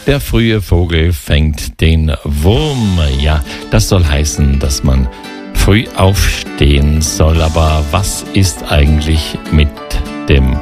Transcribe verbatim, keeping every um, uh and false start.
Der frühe Vogel fängt den Wurm. Ja, das soll heißen, dass man früh aufstehen soll. Aber was ist eigentlich mit dem